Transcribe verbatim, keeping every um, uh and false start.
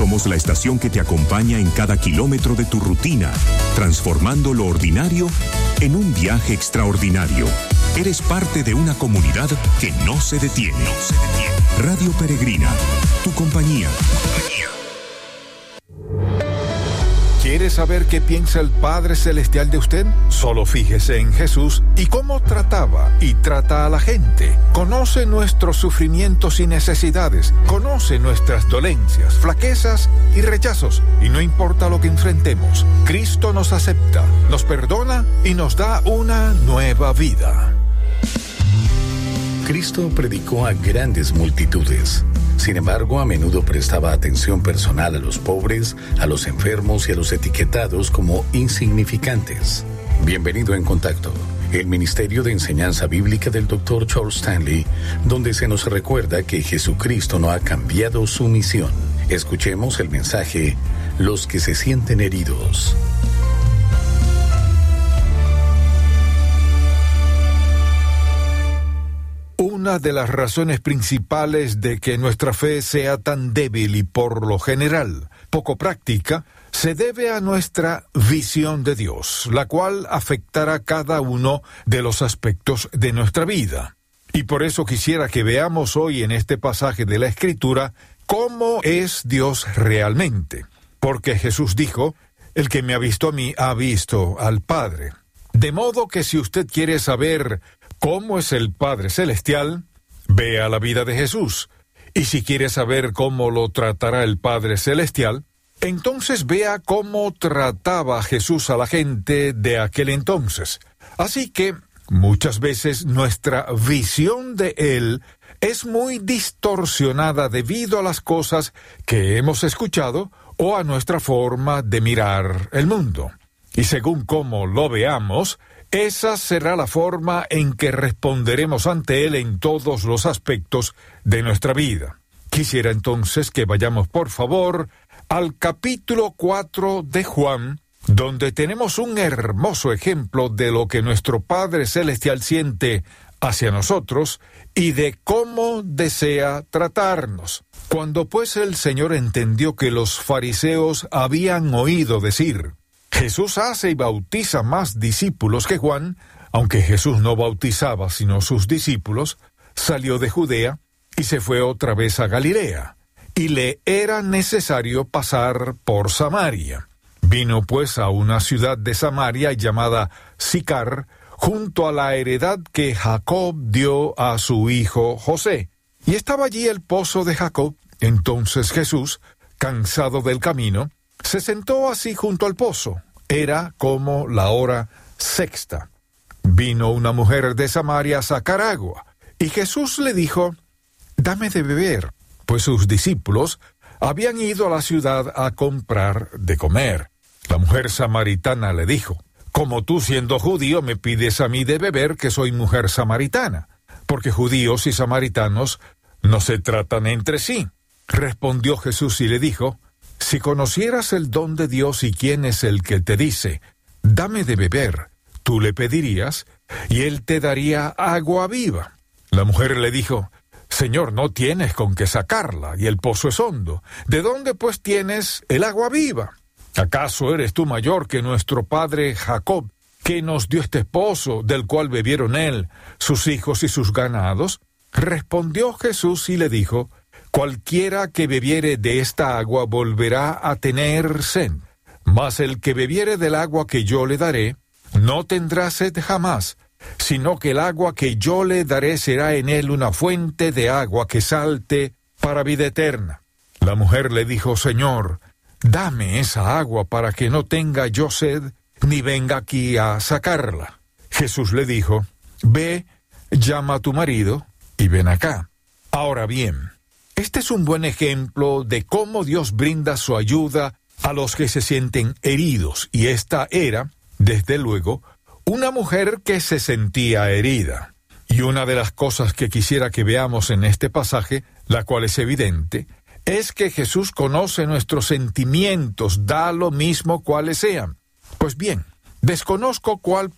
Somos la estación que te acompaña en cada kilómetro de tu rutina, transformando lo ordinario en un viaje extraordinario. Eres parte de una comunidad que no se detiene. No se detiene. Radio Peregrina, tu compañía. ¿Quiere saber qué piensa el Padre Celestial de usted? Solo fíjese en Jesús y cómo trataba y trata a la gente. Conoce nuestros sufrimientos y necesidades. Conoce nuestras dolencias, flaquezas y rechazos. Y no importa lo que enfrentemos, Cristo nos acepta, nos perdona y nos da una nueva vida. Cristo predicó a grandes multitudes. Sin embargo, a menudo prestaba atención personal a los pobres, a los enfermos y a los etiquetados como insignificantes. Bienvenido en Contacto, el Ministerio de Enseñanza Bíblica del doctor Charles Stanley, donde se nos recuerda que Jesucristo no ha cambiado su misión. Escuchemos el mensaje, Los que se sienten heridos. Una de las razones principales de que nuestra fe sea tan débil y por lo general poco práctica se debe a nuestra visión de Dios, la cual afectará cada uno de los aspectos de nuestra vida. Y por eso quisiera que veamos hoy en este pasaje de la Escritura cómo es Dios realmente. Porque Jesús dijo, el que me ha visto a mí ha visto al Padre. De modo que si usted quiere saber cómo es el Padre Celestial, vea la vida de Jesús. Y si quiere saber cómo lo tratará el Padre Celestial, entonces vea cómo trataba Jesús a la gente de aquel entonces. Así que muchas veces nuestra visión de Él es muy distorsionada debido a las cosas que hemos escuchado o a nuestra forma de mirar el mundo. Y según cómo lo veamos, esa será la forma en que responderemos ante Él en todos los aspectos de nuestra vida. Quisiera entonces que vayamos, por favor, al capítulo cuatro de Juan, donde tenemos un hermoso ejemplo de lo que nuestro Padre Celestial siente hacia nosotros y de cómo desea tratarnos. Cuando pues el Señor entendió que los fariseos habían oído decir, Jesús hace y bautiza más discípulos que Juan, aunque Jesús no bautizaba sino sus discípulos, salió de Judea y se fue otra vez a Galilea, y le era necesario pasar por Samaria. Vino pues a una ciudad de Samaria llamada Sicar, junto a la heredad que Jacob dio a su hijo José. Y estaba allí el pozo de Jacob. Entonces Jesús, cansado del camino, se sentó así junto al pozo. Era como la hora sexta. Vino una mujer de Samaria a sacar agua, y Jesús le dijo, «Dame de beber», pues sus discípulos habían ido a la ciudad a comprar de comer. La mujer samaritana le dijo, «Como tú siendo judío me pides a mí de beber que soy mujer samaritana, porque judíos y samaritanos no se tratan entre sí». Respondió Jesús y le dijo, «Si conocieras el don de Dios y quién es el que te dice, dame de beber, tú le pedirías, y él te daría agua viva». La mujer le dijo, «Señor, no tienes con qué sacarla, y el pozo es hondo. ¿De dónde pues tienes el agua viva? ¿Acaso eres tú mayor que nuestro padre Jacob, que nos dio este pozo, del cual bebieron él, sus hijos y sus ganados?» Respondió Jesús y le dijo, «Cualquiera que bebiere de esta agua volverá a tener sed, mas el que bebiere del agua que yo le daré, no tendrá sed jamás, sino que el agua que yo le daré será en él una fuente de agua que salte para vida eterna». La mujer le dijo, «Señor, dame esa agua para que no tenga yo sed, ni venga aquí a sacarla». Jesús le dijo, «Ve, llama a tu marido, y ven acá». Ahora bien, este es un buen ejemplo de cómo Dios brinda su ayuda a los que se sienten heridos, y esta era, desde luego, una mujer que se sentía herida. Y una de las cosas que quisiera que veamos en este pasaje, la cual es evidente, es que Jesús conoce nuestros sentimientos, da lo mismo cuáles sean. Pues bien, desconozco cuál